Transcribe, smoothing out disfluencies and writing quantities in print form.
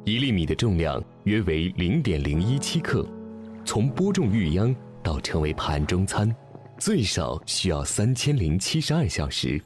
1粒米的重量约为0.017克。从播种育秧到成为盘中餐，最少需要3072小时。